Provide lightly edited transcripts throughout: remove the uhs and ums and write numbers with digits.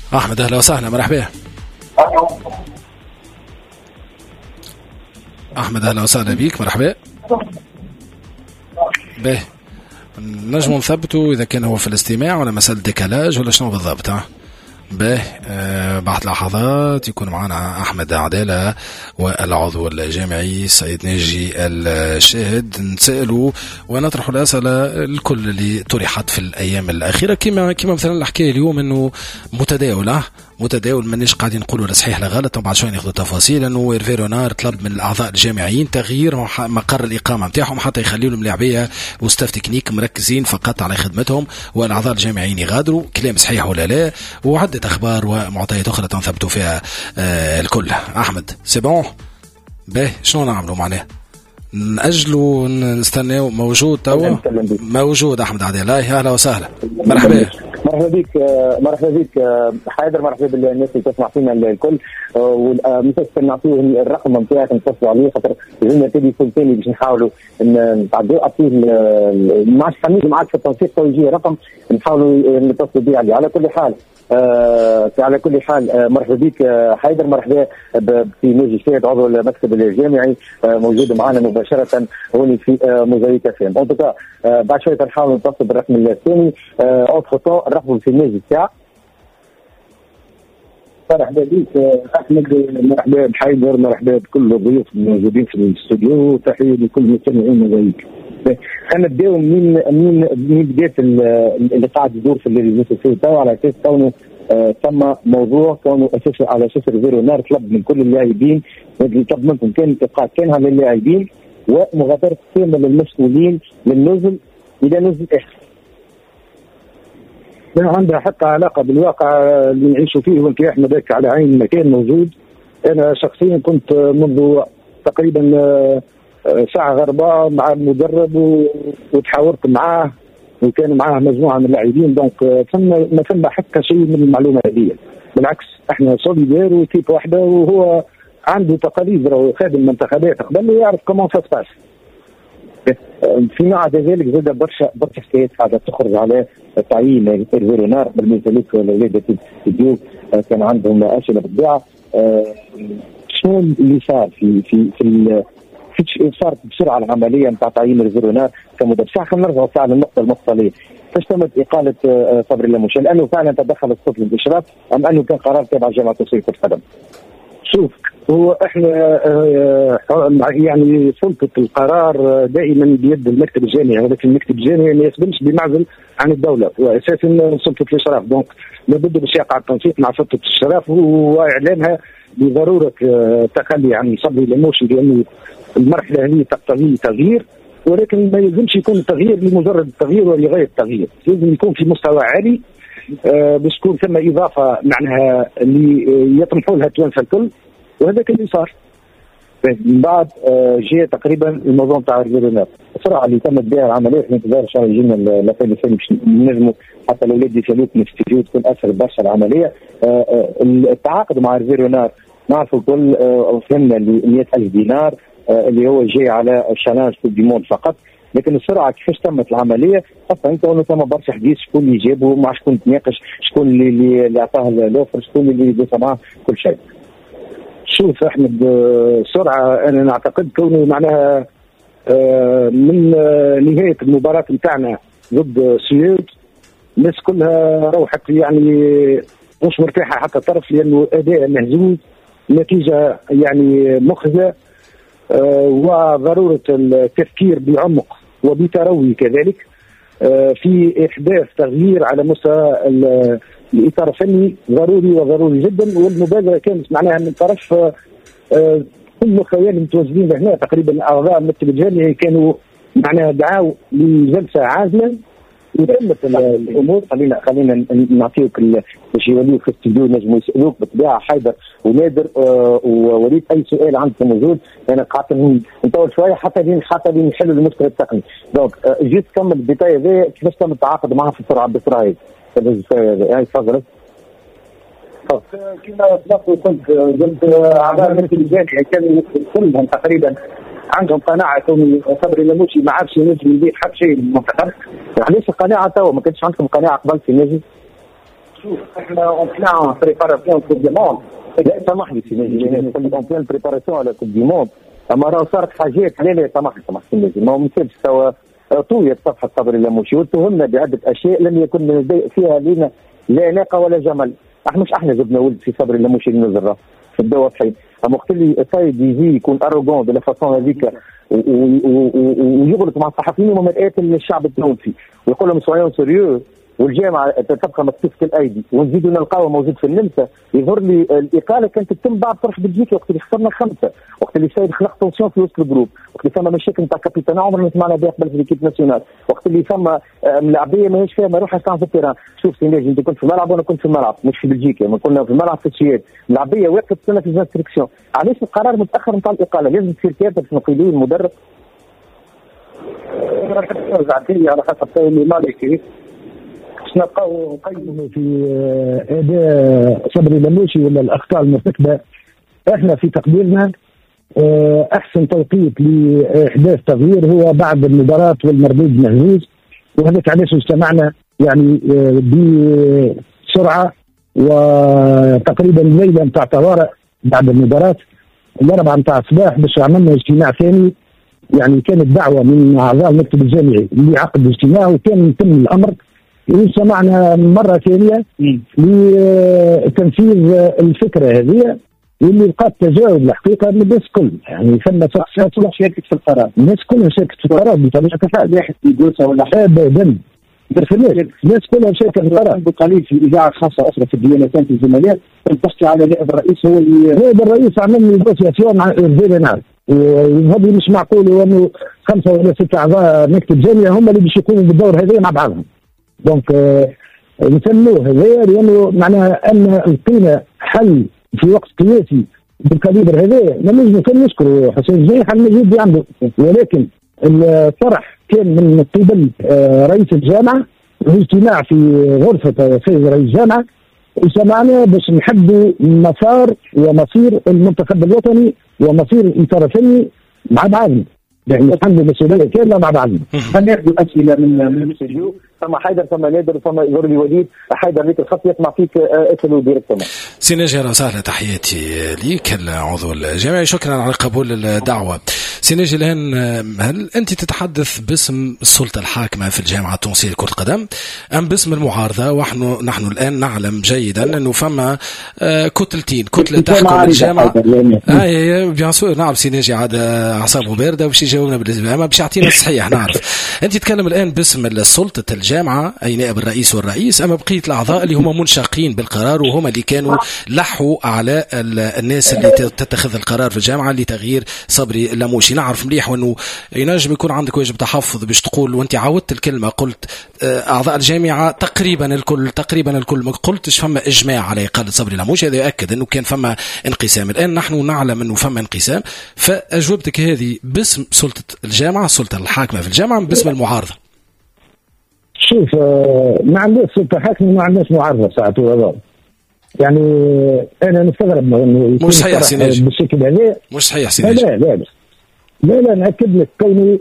أحمد أهلا وسهلا مرحبا. أحمد أهلا وسهلا بيك مرحبا. به نجم نثبتوا إذا كان هو في الاستماع ولا مسألة ديكالاج ولا شنو بالضبط. به بعد لحظات يكون معنا أحمد عدالة والعضو الجامعي سيد ناجي الشاهد، نسأله ونطرح الأسئلة الكل اللي طرحت في الأيام الأخيرة كما مثلا الحكاية اليوم أنه متداول مانيش قاعدين نقولوا لا صحيح لا غلط، وبعد شوي ناخذ تفاصيل انه هيرفي رونار طلب من الاعضاء الجامعيين تغيير مقر الاقامه نتاعهم حتى يخليوا لهم لاعبيه وستاف تكنيك مركزين فقط على خدمتهم، والاعضاء الجامعيين يغادروا. كلام صحيح ولا لا؟ وعده اخبار ومعطيات اخرى تنثبتوا فيها الكل. احمد سي بون، باهي شنو نعملوا معناه؟ نأجلوا نستناو؟ موجود توا؟ موجود أحمد عدالة. أهلا وسهلا مرحبا. مرحبا بك حيدر، مرحبا بالناس اللي تسمع فينا الكل، ومسك نعطيه الرقم نتاعك نتصلوا عليه خاطر لازمنا تليفون ثاني باش نحاولوا نتعدوا اعطيه مع الحميد معك في التنسيق ويجي رقم نحاولوا نتصلوا به عليه. على كل حال مرحبا بك حيدر، مرحبا في ناجي الشاهد عضو المكتب الجامعي موجود معنا مباشره هوني في موزايك اف ام. بعد شويه نحاول نتصل بالرقم الثاني اوتخطو الرقم في الناجي الساعه. مرحبا بك احمد، مرحبا بحيدر، مرحبا بكل الضيوف الموجودين في الاستوديو، تحيه لكل مستمعين موزايك. خلينا نبداو من بدايه اللي قاعد يدور في المسلسل تاعو، على اساس كونه ثم موضوع كونه اساسا على اساس هيرفي رونار طلب من كل اللاعبين، طلب منكم كان ابقاء كامل للاعبين ومغادره كامل للمسؤولين للنزل الى نزل اخر. عندها حتى علاقه بالواقع اللي نعيشوا فيه، وانت يا احمد على عين المكان موجود. انا شخصيا كنت منذ تقريبا ساعه غرباء مع المدرب وتحاورت معاه، وكان معاه مجموعه من اللاعبين، دونك ما ثم حتى شيء من المعلومه هذه. بالعكس احنا سوليدير وكيف واحده، وهو عنده تقاليد، راهو خادم المنتخبات قبل ويعرف كمان فاس. فيما عدا ذلك زاد برشا حكايات قاعده تخرج على تعيين هيرفي رونار. بالنسبه لك الاولاد الديوب كان عندهم اسئله بالطبيعه. شنو اللي صار في صارت بسرعه العمليه نتاع تعيين هيرفي رونار كمدرب؟ خلينا نرجعوا فعلا للنقطه اللي كيفاش تمت اقاله صبري اللموشي؟ لانه فعلا تدخل السلطه الاشراف ام انه كان قرار تابع جامعه تسويق القدم؟ شوف، هو احنا يعني سلطه القرار دائما بيد المكتب الجامعي، ولكن المكتب الجامعي ما يخدمش بمعزل عن الدوله، واساسا سلطه الاشراف، دونك لابد باش يقع التنسيق مع سلطه الاشراف واعلانها بضروره تخلي عن صبري اللموشي، لانه المرحله هذه تقتضي تغيير، ولكن ما يلزمش يكون التغيير لمجرد التغيير ولغايه التغيير، لازم يكون في مستوى عالي باش تكون ثم اضافه معناها اللي يطمحوا لها التوانسه الكل، وهذا اللي صار. من بعد جاء تقريبا الموضوع تاع هيرفي رونار، السرعه اللي تمت بها العمليه في انتظار شهر يجينا الافلام الثاني باش نجموا حتى الاولاد يسالوك من الاستديو تكون اسهل برشا العمليه. التعاقد مع هيرفي رونار نعرفوا الكل فهمنا اللي 100,000 دينار اللي هو جاي على الشالنج كوب دي موند فقط، لكن السرعه كيفاش تمت العمليه حتى انت انه ثم برشا حديث شكون اللي جابه، مع شكون تناقش، شكون اللي اعطاه الاوفر، شكون اللي دوس معاه كل شيء. شوف احمد، سرعه انا نعتقد كونه معناها من نهايه المباراه نتاعنا ضد السويد الناس كلها روحت يعني مش مرتاحه حتى طرف، لانه اداء مهزوز، نتيجه يعني مخزه، وضروره التفكير بعمق وبتروي كذلك في احداث تغيير على مستوى الاطار الفني ضروري جدا. والمبادره كانت معناها من طرف كل الخوان المتواجدين هنا، تقريبا اعضاء المكتب الجامعي كانوا معناها دعاوا لجلسه عاجله وتمت الامور. خلينا نعطيوك باش يوليوك في الاستديو نجموا يسالوك بالطبيعه حيدر ونادر ووليد اي سؤال عندكم موجود. انا قاعد نطول شويه حتى نحلوا المشكله التقنيه. دونك جيت تكمل الديتاي هذا كيفاش تم التعاقد معها في السرعه بسرعه هاي تفضل. كما سبق وقلت قلت اعضاء المكتب الجامعي كانوا كلهم تقريبا عندهم قناعه كون صبري اللموشي ما عادش ينجم يدير حتى شيء للمنتخب. علاش القناعه توا؟ ما كانش عندكم قناعه قبل في نجم؟ شوف احنا اون بلان بريباراسيون كوب دي موند. سامحني سيدي اون بلان بريباراسيون على كوب دي موند، اما راه صارت حاجات. لا سامحني سيدي ما ممكنش توا طويت صفحه صبري اللاموشي واتهمنا بعده اشياء لم يكن فيها لنا لا ناقه ولا جمل. احنا جبنا ولد في صبري اللاموشي نزل في الدواء صحيح. اما وقت اللي سايد يجي يكون اروغون بلا فاسون هذيك ويغلط مع الصحفيين ومرآة الشعب التونسي ويقول لهم سويون سيريو والجامعه تبقى مكتوفه الايدي ونزيدوا نلقاوه موجود في النمسا. يظهر لي الاقاله كانت تتم بعد طرح بلجيكا وقت اللي خسرنا 5، وقت اللي سايد خلق تونسيون في وسط الجروب، وقت اللي ثم مشاكل نتاع كابيتان عمرنا سمعنا بها قبل في ليكيب ناسيونال، وقت اللي ثم ملاعبيه ماهيش فيها ما يروحش في التيران. شوف سيناجي انت كنت في الملعب وانا كنت في الملعب مش في بلجيكا، ما كنا في الملعب في السياد ملاعبيه واقف سنه في الانستركسيون. علاش القرار متاخر نتاع الاقاله؟ لازم تصير كاتب في نقيلين المدرب على حسب مالكي نلقاو نقيموا في اداء صبري اللاموشي ولا الاخطاء المرتكبه. احنا في تقديرنا احسن توقيت لاحداث تغيير هو بعد المباراه والمردود مهزوز، وهذاك علاش اجتمعنا يعني بسرعه وتقريبا ليله نتاع طوارئ بعد المباراه الاربعه نتاع الصباح باش عملنا اجتماع ثاني. يعني كانت دعوه من اعضاء المكتب الجامعي اللي عقد الاجتماع وكان يتم الامر وسمعنا مرة ثانية لتنفيذ الفكرة هذه واللي لقات تجاوب الحقيقة من الناس كل. يعني ثم شخصيات شاركت في القرار، الناس كلها شاركت في القرار بطبيعة الحال. واحد يقولها ولا ابدا الناس كلها شاركت في القرار. بقليل في اذاعه خاصه اخرى في الديانتين في الزماليات تحكي على نائب الرئيس. هو نائب الرئيس عمل لي نيغوسياسيون مع زي نعرف، وهذا مش معقول انه 5 ولا 6 اعضاء مكتب جامعي هم اللي باش يقوموا بالدور هذا مع بعضهم. دونك نسموه هذا لانه معناها ان لقينا حل في وقت قياسي بالكاليبر هذا. نجم كان نشكر حسين الجاي على المجهود اللي عنده، ولكن الطرح كان من قبل رئيس الجامعه واجتماع في غرفه سيد رئيس الجامعه وسمعنا باش نحدوا مسار ومصير المنتخب الوطني ومصير الاطار الفني مع بعضنا. يعني نتحمل المسؤوليه كامله مع بعضنا. هناخذ اسئله من المسجلو. ثم حيدر ثم نادر ثم يظهر لي وليد. حيدر ليك الخط يسمع فيك اسئله ديريكتومون. سي ناجي اهلا وسهلا، تحياتي ليك العضو الجامعي، شكرا على قبول الدعوه. سي ناجي الان هل انت تتحدث باسم السلطه الحاكمه في الجامعه التونسيه لكره القدم ام باسم المعارضه؟ ونحن الان نعلم جيدا انه فما كتلتين، كتله تحكم الجامعه. بيان سور نعم سي ناجي عاد اعصابه بارده وباش يجاوبنا بالنسبه ما باش يعطينا الصحيح نعرف. انت تتكلم الان باسم سلطه الجامعه اي نائب الرئيس والرئيس، اما بقيه الاعضاء اللي هم منشقين بالقرار وهم اللي كانوا لحوا على الناس اللي تتخذ القرار في الجامعه لتغيير صبري اللاموشي. نعرف مليح وانه ينجم يكون عندك واجب تحفظ باش تقول، وانت عودت الكلمه قلت اعضاء الجامعه تقريبا الكل ما قلتش فما اجماع على اقاله صبري اللاموشي. هذا يؤكد انه كان فما انقسام. الان نحن نعلم انه فما انقسام، فاجوبتك هذه باسم سلطه الجامعه السلطه الحاكمه في الجامعه باسم المعارضه. شوف ما عندناش سلطه حاكمه ما عندناش معارضه ساعات وهذا. يعني انا نستغرب انه مش صحيح سيناجي بالشكل هذا. مش صحيح سيناجي. لا ناكد لك كوني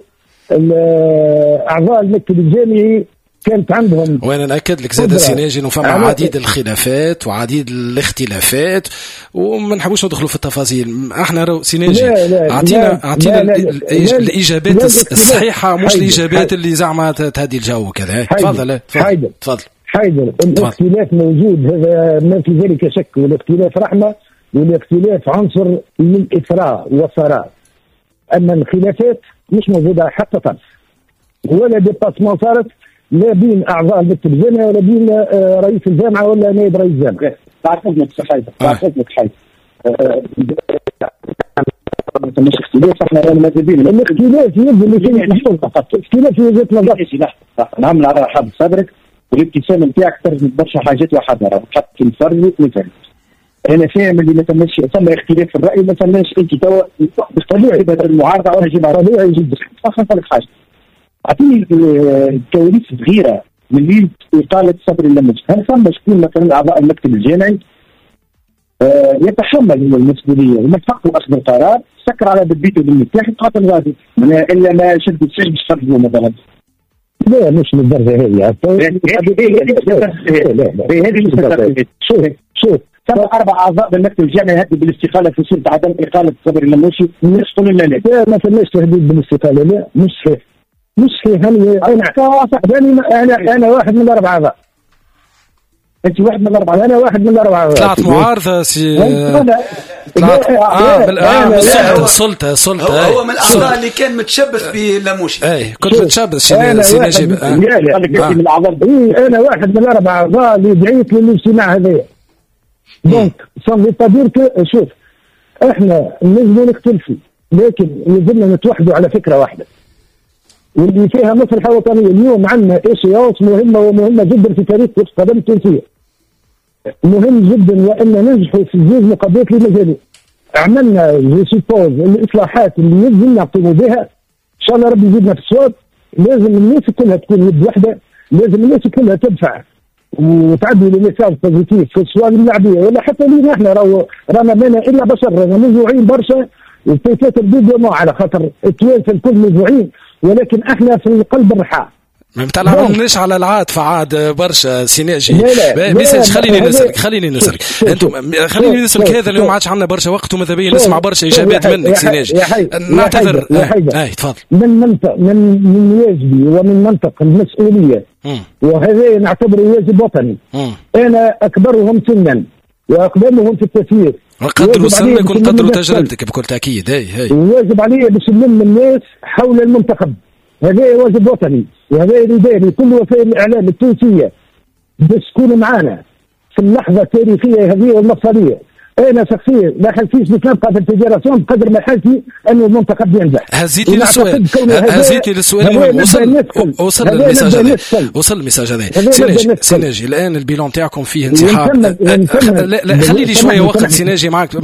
اعضاء المكتب الجامعي كانت عندهم، وانا ناكد لك زاد سيناجي انه فما عديد الخلافات وعديد الاختلافات وما نحبوش ندخلوا في التفاصيل. احنا سيناجي اعطينا الاجابات الصحيحه مش الاجابات اللي زعما تهدي الجو كذا. تفضل. حيدر الاختلاف موجود، هذا ما في ذلك شك، والاختلاف رحمه والاختلاف عنصر للاثراء والثراء. اما الخلافات مش موجوده حتى طرف ولا ديباسمون صارت لا بين اعضاء المكتب الجامعي ولا بين رئيس الجامعه ولا نائب رئيس الجامعه. تعرف لك حاجه مش اختلاف، احنا رانا ماذا الاختلاف يلزم يكون اختلاف في وجهه نظر. نعمل على حد صدرك والابتسام نتاعك ترجم برشا حاجات وحدها حتى في الفرد والفرد. انا فاهم اللي ما تمش ثم اختلاف في الراي، ما تمش انت توا طبيعي بدل المعارضه وانا جيب طبيعي جدا. خلينا لك حاجه، اعطيني كواليس صغيره من اللي قالت صبري اللاموشي. هل ثم شكون مثلا اعضاء المكتب الجامعي يتحمل هو المسؤوليه ومن حقه اخذ القرار سكر على دبيته بالمفتاح قاتل غادي الا ما شد السجن بشرطه مثلا؟ لا مش من الدرجه هذه. هذه شوف تم 4 أعضاء بالمكتب الجامعي هددوا بالاستقالة في صورة عدم إقالة صبري المنوشي. الناس تقول لا ما فماش تهديد بالاستقالة. لا مش صحيح. أنا واحد من 4 أعضاء. أنت واحد من 4. أنا واحد من 4 أعضاء. طلعت معارضة سلطة هو من الأعضاء اللي كان متشبث باللاموشي. أي كنت متشبث سي نجيب. أنا واحد من 4 أعضاء اللي دعيت للاجتماع هذا. دونك سون با دير كو شوف احنا نجموا نختلفوا لكن لازمنا نتوحدوا على فكره واحده واللي فيها مصلحه وطنيه. اليوم عندنا اشياء مهمه جدا في تاريخ كره القدم التونسيه. مهم جدا وان ننجحوا في زوج مقابلات لمجالين. عملنا جو سوبوز الاصلاحات اللي لازم نقوموا بها ان شاء الله ربي يزيدنا في الصواب. لازم الناس كلها تكون يد واحده. لازم الناس كلها تدفع وتعدي لميساج بوزيتيف في السؤال اللاعبيه ولا حتى لينا احنا رانا مانا الا بشر. رانا موجوعين برشا وفي 3 بدو على خاطر التوانسه الكل موجوعين ولكن احنا في قلب الرحى. ما تعلمناش على العاطفه عاد برشا سيناجي. ميساج خليني نسالك انتم خليني نسالك هذا اليوم ما عادش عندنا برشا وقت وماذا بيا نسمع برشا اجابات منك سيناجي. نعتذر. تفضل. من واجبي ومن منطق المسؤوليه وهذا نعتبره واجب وطني. انا اكبرهم سنا واقدمهم في التفكير. قدروا سنك ونقدروا تجربتك بكل تاكيد. هي واجب علي باش نلم الناس حول المنتخب. هذا واجب وطني وهذا نداري كل وسائل الاعلام التونسيه باش تكون معنا في اللحظه التاريخيه هذه والمفصليه. انا شخصيا ما حلتيش باش نبقى في الفيدراسيون بقدر ما حالتي انه المنتخب ينجح. هزيتي للسؤال وصل الميساج هذا. سيناجي الان البيلون تاعكم فيه انسحاب. لا خلي لي شويه وقت سيناجي معك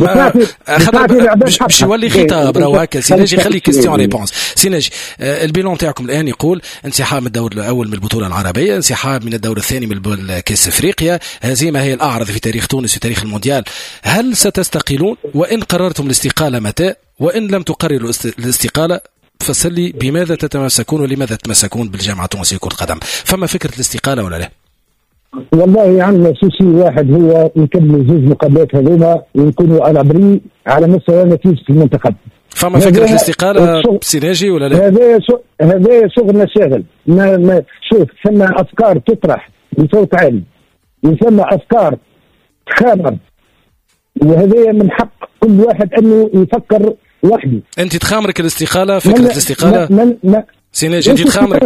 باش يولي خطاب راهو هكا. سيناجي خلي كيستيون ريبونس. سيناجي البيلون تاعكم الان يقول انسحاب من الدور الاول من البطوله العربيه، انسحاب من الدور الثاني من كاس افريقيا، هزيمه هي الاعرض في تاريخ تونس في تاريخ المونديال. هل ستستقيلون؟ وإن قررتم الاستقالة متى؟ وإن لم تقرروا الاستقالة فسر لي بماذا تتمسكون ولماذا تتمسكون بالجامعة التونسية لكرة القدم؟ فما فكرة الاستقالة ولا لا؟ والله عندنا سوسي واحد هو نكمل 2 مقابلات هذوما ونكونوا على بري على مستوى نتيجة المنتخب. فما فكرة الاستقالة سيناجي ولا لا؟ هذا شغلنا شاغل. شوف ثم أفكار تطرح بصوت عالي وثم أفكار تخامر وهذا من حق كل واحد انه يفكر وحده. انت تخامرك الاستقاله؟ فكره الاستقاله سيناجي انت تخامرك؟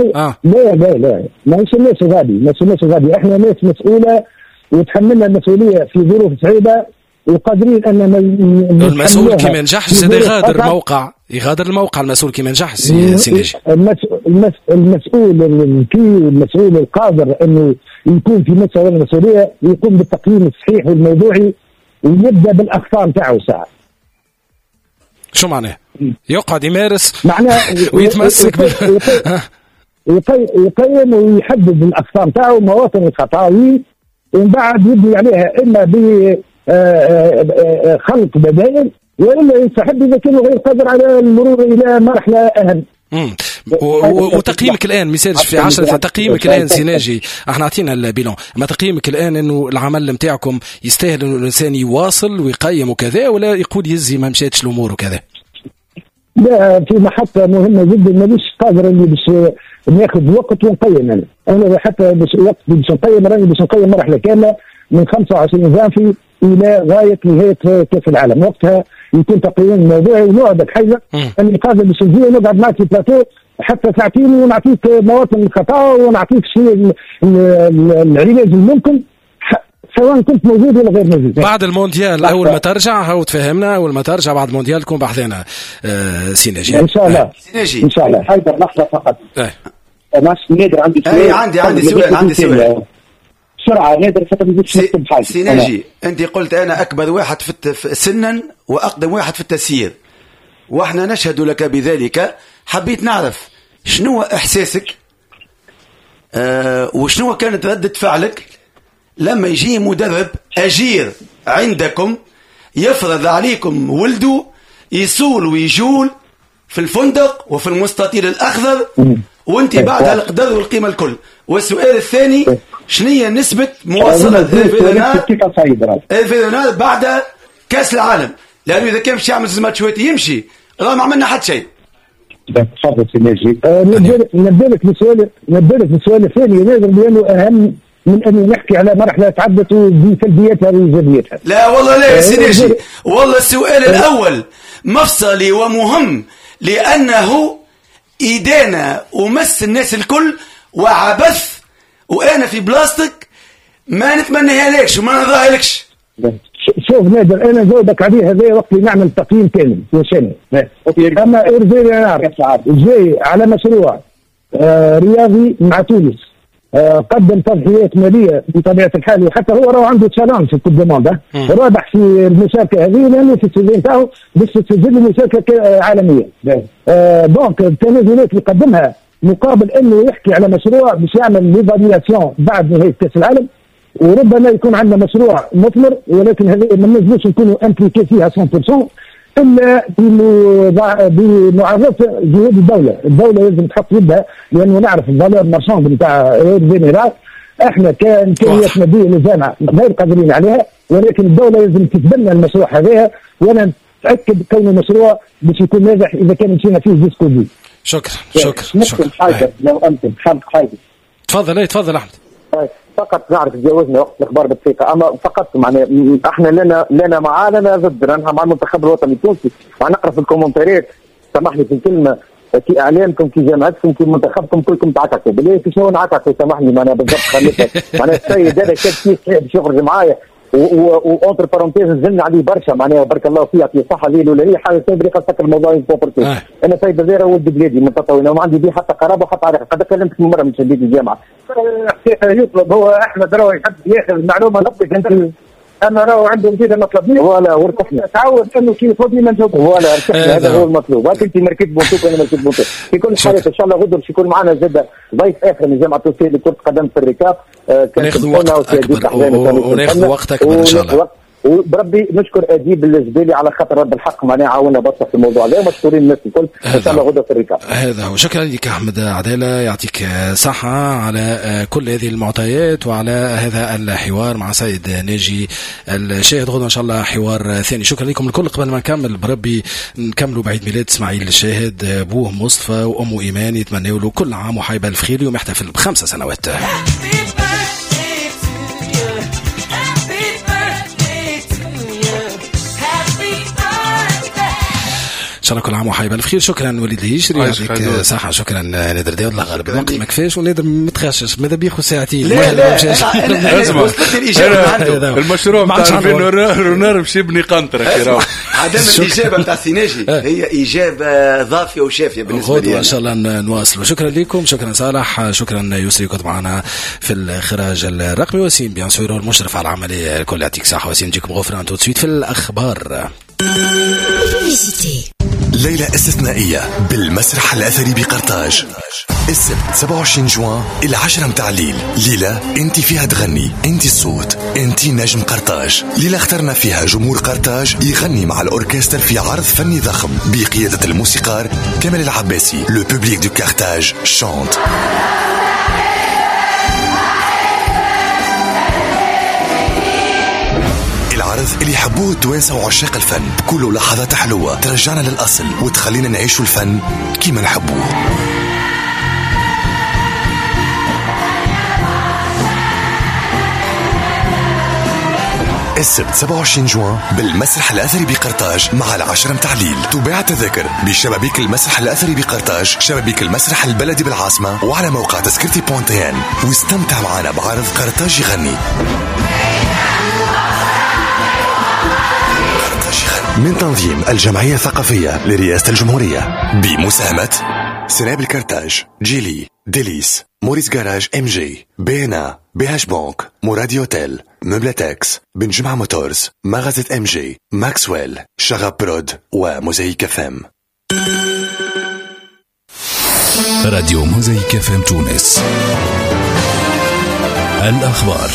لا ما نسميش غادي. احنا ناس مسؤوله وتحملنا المسؤوليه في ظروف صعيبه وقادرين ان المسؤول كي ما ينجحش زاد يغادر الموقع. المسؤول كي ما ينجحش سيناجي. المسؤول الذكي والمسؤول القادر انه يكون في مستوى المسؤوليه يقوم بالتقييم الصحيح والموضوعي ويبدا بالاخطاء نتاعو ساعه. شو معناه؟ يقعد يمارس معناه ويتمسك يقيم ويحدد الاخطاء نتاعو مواطن الخطاوي ومن بعد يبني عليها اما بخلق بدائل والا يستحب اذا كان غير قادر على المرور الى مرحله اهم. وتقييمك الان مثال في 10 تقييمك الان سيناجي احنا عطينا البيلون ما تقييمك الان انه العمل نتاعكم يستاهل انه الانسان يواصل ويقيم وكذا ولا يقول يزي ما مشاتش الامور وكذا؟ لا في محطه مهمه جدا مانيش قادر اني باش ناخذ وقت ونقيم. انا حتى باش نقيم راني باش نقيم مرحله كامله من 25 جانفي الى غايه نهايه كاس العالم. وقتها يكون تقييم موضوعي ونقعد حاجه اني قادر باش نجي ونقعد معك في بلاتو حتى ساعتين ونعطيك مواطن الخطا ونعطيك شيء العلاج الممكن سواء كنت موجود ولا غير موجود. بعد المونديال اول ما ترجع هاو تفهمنا اول ما ترجع بعد المونديال تكون بحثنا سيناجي ان شاء الله. سيناجي ان شاء الله. حيدر لحظه فقط. ماش نادر عندي سؤال. عندي سؤال بسرعه نادر فتره سيناجي. انت قلت انا اكبر واحد في سنا واقدم واحد في التسيير واحنا نشهد لك بذلك. حبيت نعرف شنو احساسك وشنو كانت ردة فعلك لما يجي مدرب اجير عندكم يفرض عليكم ولده يسول ويجول في الفندق وفي المستطيل الاخضر وانت بعدها القدر والقيمه الكل. والسؤال الثاني شنو هي نسبه مواصله الفيديونات بعد كاس العالم؟ لانه اذا كان باش يعمل زمات شويه يمشي راه ما عملنا حتى شيء. تفضل سي ناجي. نبدأ لك بالسؤال الثاني لانه اهم من أن نحكي على مرحلة تعدت بسلبياتها وإيجابياتها. لا والله لا يا سيدي، والله السؤال الأول مفصلي ومهم لأنه إدانة ومس الناس الكل وعبث، وأنا في بلاستيك ما نتمنيها لكش وما نرضاها لكش. شوف نادر، أنا جاوبك عليه هذا وقت اللي نعمل تقييم كامل وشامل. أما إرزيري جاي على مشروع رياضي مع تونس، قدم تضحيات ماليه بطبيعه الحال، وحتى هو راه عنده تشالنج في الكوب دوموند، رابح في المشاركه هذه لانه في السيزون تاعو باش تسجل مشاركه عالميه. دونك التنازلات اللي قدمها مقابل انه يحكي على مشروع باش يعمل ليفالياسيون بعد نهايه كاس العالم، وربما يكون عندنا مشروع مثمر، ولكن هذا ما نجموش نكونوا امبليكي فيها 100% الا بمعارضه جهود الدوله. الدوله لازم تحط يدها، لانه نعرف الفالور مارشاند نتاع فينيرال احنا كامكانيات ماديه للجامعه غير قادرين عليها، ولكن الدوله لازم تتبنى المشروع هذا، وانا متاكد كونه مشروع باش يكون ناجح اذا كان مشينا فيه ديسكو دي. شكرا. حاجه لو امكن حاجه. تفضل احمد. فقط نعرف تجاوزنا وقت الاخبار بالدقيقه، اما فقط معناها احنا لنا معاه لنا ضد، لانها مع المنتخب الوطني التونسي. ونقرا في الكومنتات، سامحني في الكلمه، كي اعلامكم كي جامعتكم كي منتخبكم كلكم تعتقوا بالله في شنو نعتقوا، سامحني معناها بالضبط خليتها معناها السيد هذا كان فيه باش يخرج معايا واونتر بارونتيز نزلنا عليه برشا معناها بارك الله فيه يعطيه الصحه ليه ولا هي حاجه ثانيه بطريقه تفكر الموضوع بوبرتي. انا سيد الزيره ولد بلادي من تطاوين وما عندي بيه حتى قرابه وحتى علاقه، قد كلمتك مره من شديد الجامعه. يطلب هو احمد راهو يحب ياخذ معلومه نقطك انت، انا راهو عنده جديد مطلبني ولا وركحنا تعود انه كي يطلبني ما نجاوبش ولا ركحنا، هذا هو المطلوب. انت مركز بونتوك وانا مركز بونتوك. في كل حال ان شاء الله غدوه باش يكون معنا زاد ضيف اخر من جامعه تونسيه لكره قدم في الركاب، ناخذ وقت اكبر وناخذ وقت اكبر ان شاء الله. وبربي نشكر اديب الجبالي على خاطر رب الحق معناها عاونا برشا في الموضوع هذا، ومشكورين الناس الكل ان شاء الله غدا في الركاب. هذا هو. شكرا لك احمد عداله، يعطيك صحه على كل هذه المعطيات وعلى هذا الحوار مع سيد ناجي الشاهد. غدا ان شاء الله حوار ثاني. شكرا لكم الكل. قبل ما نكمل بربي نكملوا بعيد ميلاد اسماعيل الشاهد، ابوه مصطفى وامه ايمان، يتمنوا له كل عام وحيبه الخير، يوم يحتفل ب5 سنوات. ان شاء الله كل عام وحيبه الخير. شكرا وليد الهيشري، يعطيك صحه. شكرا نادر داود. الله غالب الوقت ما كفاش، ونادر متخشش ماذا بياخذ ساعتين. لا المشروع بتاع رونار باش يبني قنطره كيراو. عدم الاجابه بتاع سيناجي هي اجابه ضافيه وشافيه بالنسبه لي. ان شاء الله نواصلوا. شكرا لكم، شكرا صالح، شكرا يسري كنت معنا في الخراج الرقمي، وسيم بيان سور المشرف على العمليه الكل. يعطيك صحه وسيم. نجيكم غفران تو سويت في الاخبار. ليلة استثنائية بالمسرح الأثري بقرطاج السبت 27 جوان إلى 10 متاع الليل. ليلة انت فيها تغني، انت الصوت، انت نجم قرطاج. ليلة اخترنا فيها جمهور قرطاج يغني مع الأوركستر في عرض فني ضخم بقيادة الموسيقار كامل العباسي. لو بوبليك دو كارتاج شانت. العرض اللي يحبوه التوانسة وعشاق الفن، بكل لحظات حلوة ترجعنا للأصل وتخلينا نعيشوا الفن كيما نحبوه. السبت 27 جوان بالمسرح الأثري بقرطاج مع 10 متاع الليل. تباع تذاكر بشبابيك المسرح الأثري بقرطاج، شبابيك المسرح البلدي بالعاصمة، وعلى موقع تذكرتي بونتين. واستمتع معنا بعرض قرطاج يغني من تنظيم الجمعية الثقافية لرئاسة الجمهورية بمساهمة سناب الكرتاج، جيلي، ديليس، موريس جاراج ام جي، بينا، بيهاش بانك، مرادي اوتيل، مبلاتكس، بن جمعة موتورز، مغازة ام جي، ماكسويل، شغب برود وموزايك فام. راديو موزايك فام تونس. الأخبار.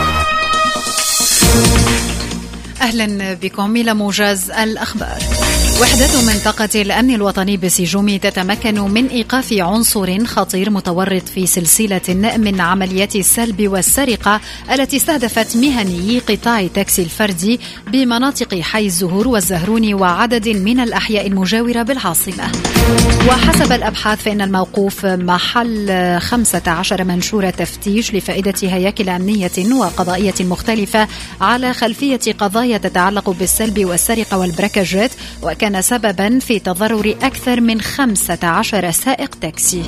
أهلا بكم إلى موجز الأخبار. وحدة منطقة الأمن الوطني بسجومي تتمكن من إيقاف عنصر خطير متورط في سلسلة من عمليات السلب والسرقة التي استهدفت مهني قطاع التاكسي الفردي بمناطق حي الزهور والزهروني وعدد من الأحياء المجاورة بالعاصمة. وحسب الأبحاث فإن الموقوف محل 15 منشور تفتيش لفائدة هياكل أمنية وقضائية مختلفة على خلفية قضايا تتعلق بالسلب والسرقة والبركاجات، وكان سببا في تضرر أكثر من 15 سائق تاكسي.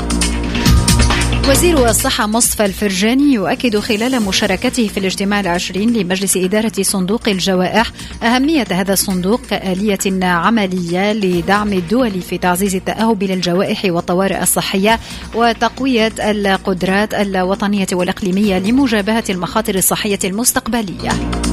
وزير الصحة مصطفى الفرجاني يؤكد خلال مشاركته في الاجتماع العشرين لمجلس إدارة صندوق الجوائح أهمية هذا الصندوق كآلية عملية لدعم الدول في تعزيز التأهب للجوائح والطوارئ الصحية وتقوية القدرات الوطنية والإقليمية لمجابهة المخاطر الصحية المستقبلية.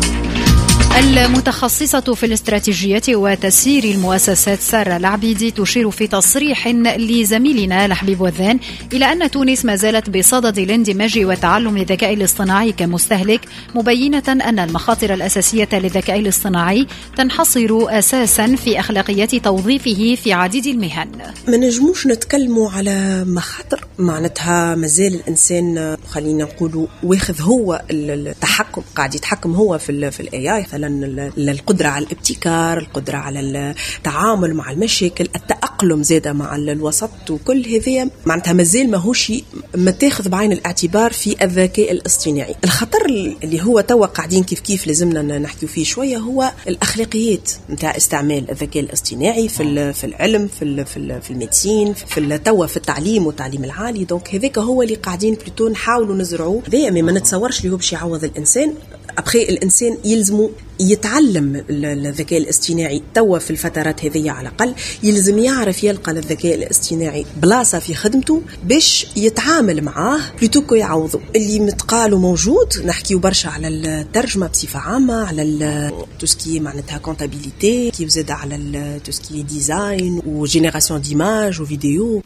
المتخصصة في الاستراتيجيات وتسيير المؤسسات سارة العبيدي تشير في تصريح لزميلنا لحبيب وذان إلى أن تونس ما زالت بصدد الاندماج وتعلم الذكاء الاصطناعي كمستهلك، مبينة أن المخاطر الأساسية للذكاء الاصطناعي تنحصر أساسا في أخلاقيات توظيفه في عديد المهن. ما نجموش نتكلموا على مخاطر معناتها مازال الإنسان خلينا نقولوا واخذ هو التحكم، قاعد يتحكم هو في الاي مثلا القدرة على الابتكار، القدرة على التعامل مع المشاكل، التأقلم زادة مع الوسط، وكل هذه معناتها مازال ماهوش ما تاخذ بعين الاعتبار في الذكاء الاصطناعي. الخطر اللي هو توا قاعدين كيف لازمنا نحكي فيه شوية هو الأخلاقيات نتاع استعمال الذكاء الاصطناعي في العلم، في الميديسين، في توا في التعليم والتعليم العالي. دونك هذاك هو اللي قاعدين بلوتو نحاولوا نزرعوه. ما نتصورش اللي هو باش يعوض الإنسان. أبخي الإنسان يلزمه يتعلم الذكاء الاصطناعي توا في الفترات هذه على الأقل، يلزم يعرف يلقى الذكاء الاصطناعي بلاصة في خدمته باش يتعامل معاه بلوتو يعوضه. اللي متقاله موجود، نحكيو برشا على الترجمة بصفة عامة، على توسكي معناتها كونتابيليتي، كيف زاد على توسكي ديزاين وجينيراسيون ديماج وفيديو.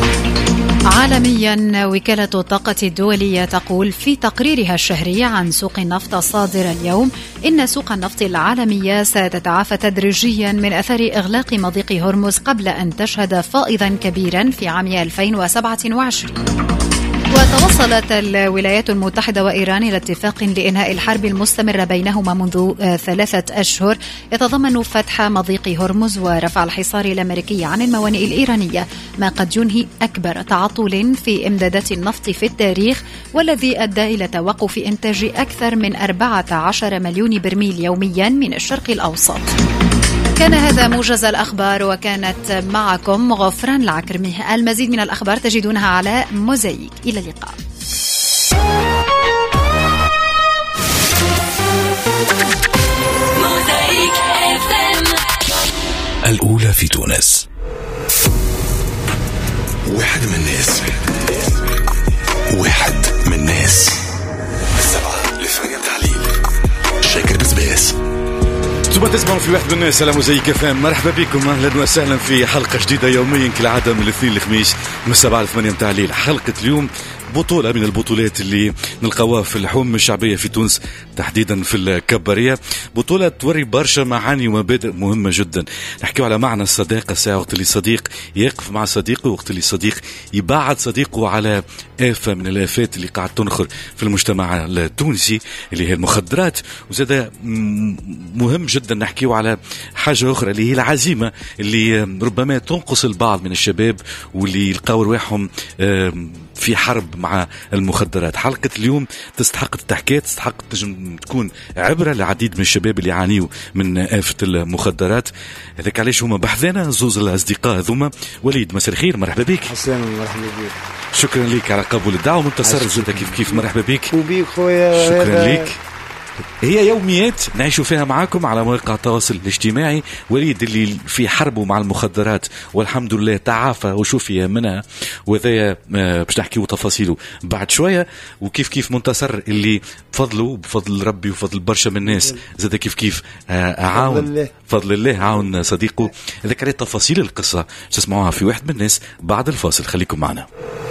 عالميا، وكالة الطاقة الدولية تقول في تقريرها الشهري عن سوق النفط الصادر اليوم إن سوق النفط العالمية ستتعافى تدريجيا من أثر إغلاق مضيق هرمز قبل أن تشهد فائضا كبيرا في عام 2027. وتوصلت الولايات المتحدة وإيران إلى اتفاق لإنهاء الحرب المستمرة بينهما منذ 3 أشهر يتضمن فتح مضيق هرمز ورفع الحصار الأمريكي عن الموانئ الإيرانية، ما قد ينهي أكبر تعطل في إمدادات النفط في التاريخ، والذي أدى إلى توقف إنتاج أكثر من 14 مليون برميل يوميا من الشرق الأوسط. كان هذا موجز الأخبار، وكانت معكم غفران العكرمي. المزيد من الأخبار تجدونها على موزايك. إلى اللقاء. الأولى في تونس. واحد من الناس 7 ل8 تحليل. شاكر بزباس. ثم تسمعوا في واحد من الناس على موزايك FM. مرحبا بكم، اهلا وسهلا في حلقه جديده يوميا كالعاده من الاثنين للخميس من 7 ل 8 متاع الليل. حلقه اليوم بطولة من البطولات اللي نلقاوها في الحوم الشعبية في تونس، تحديدا في الكبارية. بطولة توري برشا معاني ومبادئ مهمة جدا. نحكيو على معنى الصداقة، ساعة وقت اللي صديق يقف مع صديقه، وقت اللي صديق يبعد صديقه على آفة من الآفات اللي قاعد تنخر في المجتمع التونسي اللي هي المخدرات. وزاد مهم جدا نحكيو على حاجة أخرى اللي هي العزيمة اللي ربما تنقص البعض من الشباب واللي يلقاو رواحهم في حرب مع المخدرات. حلقة اليوم تستحق التحكيات، تستحق تكون عبرة لعديد من الشباب اللي يعانيوا من آفة المخدرات. هذاك علاش هما بحثنا زوز الأصدقاء هذوما. وليد مساء الخير، مرحبا بك. حسام مرحبا بك. شكرا لك على قبول الدعوة. منتصر زاد كيف مرحبا بك. وبيك خويا. شكرا لك. هي يوميات نعيشوا فيها معاكم على مواقع التواصل الاجتماعي. وليد اللي في حربه مع المخدرات والحمد لله تعافى وشوفي منها، وذا باش نحكيو تفاصيله بعد شوية. وكيف منتصر اللي بفضل ربي وفضل برشا من الناس زاد كيف عاون فضل الله عاون صديقه. ذكرت تفاصيل القصة تسمعوها في واحد من الناس بعد الفاصل. خليكم معنا.